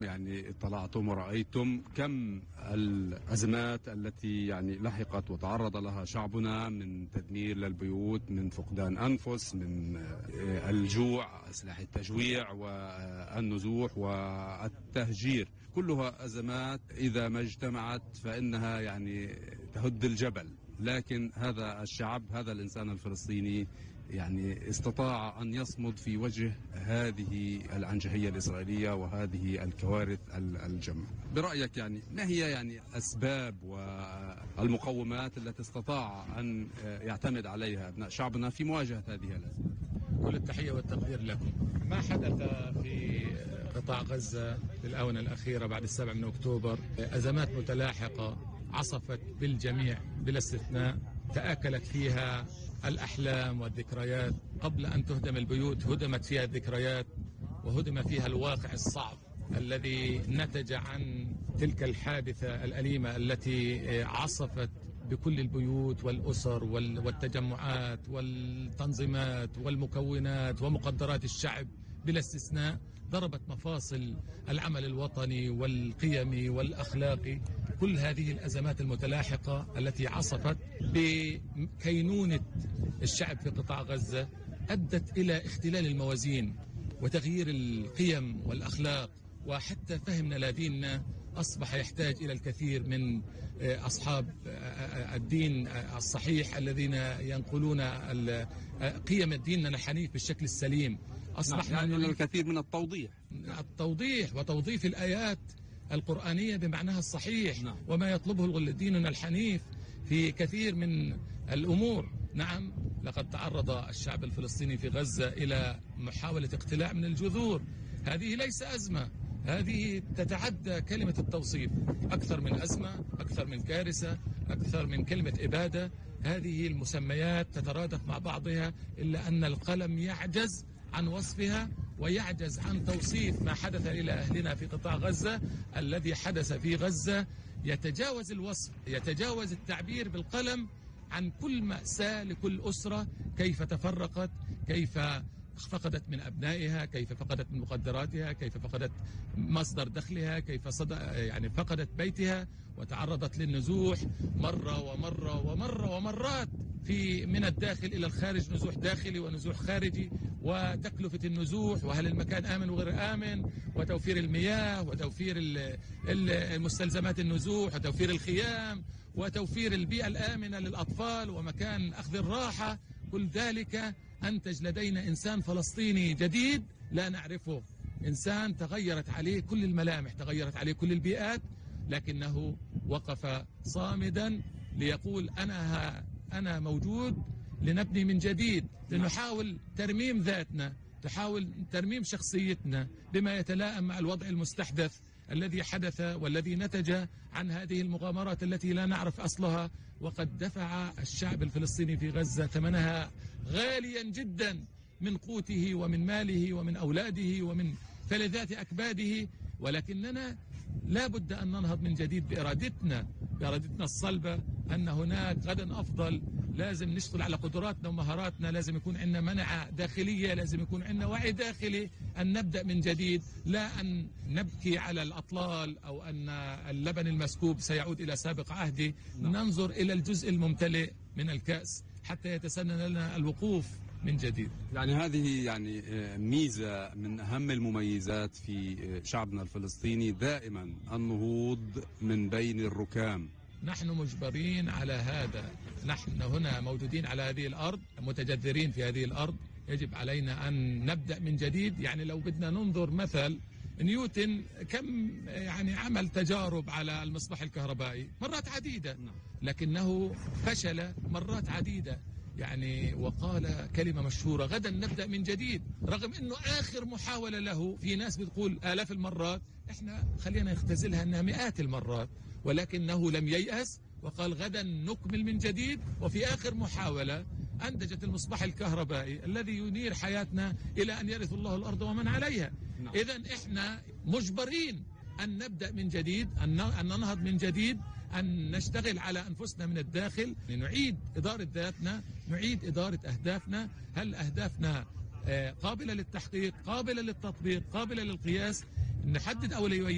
يعني اطلعتم ورأيتم كم الأزمات التي يعني لحقت وتعرض لها شعبنا، من تدمير للبيوت، من فقدان أنفس، من الجوع، سلاح التجويع والنزوح والتهجير. كلها أزمات إذا ما اجتمعت فإنها يعني تهد الجبل. لكن هذا الشعب، هذا الإنسان الفلسطيني يعني استطاع أن يصمد في وجه هذه العنجهية الإسرائيلية وهذه الكوارث الجمة. برأيك يعني ما هي يعني أسباب والمقومات التي استطاع أن يعتمد عليها أبناء شعبنا في مواجهة هذه الأزمات؟ كل التحية والتقدير لكم. ما حدث في قطاع غزة في الآونة الأخيرة بعد 7 من أكتوبر أزمات متلاحقة عصفت بالجميع بلا استثناء، تآكلت فيها الأحلام والذكريات. قبل أن تهدم البيوت هدمت فيها الذكريات، وهدم فيها الواقع الصعب الذي نتج عن تلك الحادثة الأليمة التي عصفت بكل البيوت والأسر والتجمعات والتنظيمات والمكونات ومقدرات الشعب بلا استثناء. ضربت مفاصل العمل الوطني والقيمي والأخلاقي. كل هذه الأزمات المتلاحقة التي عصفت بكينونة الشعب في قطاع غزة أدت إلى اختلال الموازين وتغيير القيم والأخلاق، وحتى فهمنا لديننا أصبح يحتاج إلى الكثير من أصحاب الدين الصحيح الذين ينقلون قيم ديننا الحنيف بالشكل السليم. أصبحنا يعني الكثير من التوضيح وتوظيف الآيات القرآنية بمعناها الصحيح. وما يطلبه ديننا الحنيف في كثير من الأمور. نعم، لقد تعرض الشعب الفلسطيني في غزة إلى محاولة اقتلاع من الجذور. هذه ليس أزمة، هذه تتعدى كلمة التوصيف. أكثر من أزمة، أكثر من كارثة، أكثر من كلمة إبادة. هذه المسميات تترادف مع بعضها، إلا أن القلم يعجز عن وصفها ويعجز عن توصيف ما حدث إلى أهلنا في قطاع غزة. الذي حدث في غزة يتجاوز الوصف، يتجاوز التعبير بالقلم عن كل مأساة لكل أسرة، كيف تفرقت، كيف فقدت من أبنائها، كيف فقدت من مقدراتها، كيف فقدت مصدر دخلها، كيف يعني فقدت بيتها وتعرضت للنزوح مرة ومرات من الداخل إلى الخارج، نزوح داخلي ونزوح خارجي، وتكلفة النزوح، وهل المكان آمن وغير آمن، وتوفير المياه، وتوفير المستلزمات النزوح، وتوفير الخيام، وتوفير البيئة الآمنة للأطفال ومكان أخذ الراحة. كل ذلك أنتج لدينا إنسان فلسطيني جديد لا نعرفه، إنسان تغيرت عليه كل الملامح، تغيرت عليه كل البيئات، لكنه وقف صامدا ليقول أنا موجود لنبني من جديد، لنحاول ترميم ذاتنا، تحاول ترميم شخصيتنا بما يتلائم مع الوضع المستحدث الذي حدث والذي نتج عن هذه المغامرات التي لا نعرف أصلها. وقد دفع الشعب الفلسطيني في غزة ثمنها غاليا جدا من قوته ومن ماله ومن أولاده ومن فلذات أكباده. ولكننا لا بد أن ننهض من جديد بإرادتنا الصلبة، أن هناك غدا أفضل. لازم نشتغل على قدراتنا ومهاراتنا، لازم يكون عندنا منعة داخلية، لازم يكون عندنا وعي داخلي أن نبدأ من جديد، لا أن نبكي على الأطلال أو أن اللبن المسكوب سيعود إلى سابق عهده. ننظر إلى الجزء الممتلئ من الكأس حتى يتسنن لنا الوقوف من جديد. يعني هذه يعني ميزة من أهم المميزات في شعبنا الفلسطيني، دائما النهوض من بين الركام. نحن مجبرين على هذا، نحن هنا موجودين على هذه الأرض، متجذرين في هذه الأرض، يجب علينا أن نبدأ من جديد. يعني لو بدنا ننظر مثل نيوتن، كم يعني عمل تجارب على المصباح الكهربائي مرات عديدة، لكنه فشل مرات عديدة. يعني وقال كلمة مشهورة: غدا نبدأ من جديد. رغم أنه آخر محاولة له، في ناس بتقول آلاف المرات، إحنا خلينا نختزلها أنها مئات المرات، ولكنه لم ييأس وقال غدا نكمل من جديد. وفي آخر محاولة أنتجت المصباح الكهربائي الذي ينير حياتنا إلى أن يرث الله الأرض ومن عليها. إذن إحنا مجبرين أن نبدأ من جديد، أن ننهض من جديد، أن نشتغل على أنفسنا من الداخل، نعيد إدارة ذاتنا، نعيد إدارة أهدافنا. هل أهدافنا قابلة للتحقيق، قابلة للتطبيق، قابلة للقياس؟ نحدد أولويات.